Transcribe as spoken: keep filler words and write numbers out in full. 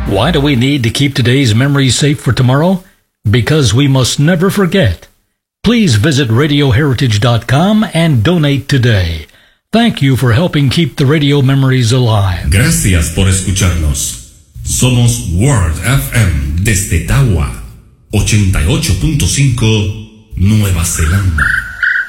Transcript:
Why do we need to keep today's memories safe for tomorrow? Because we must never forget. Please visit radio heritage dot com and donate today. Thank you for helping keep the radio memories alive. Gracias por escucharnos. Somos World F M desde Tawa, ochenta y ocho punto cinco, Nueva Zelanda.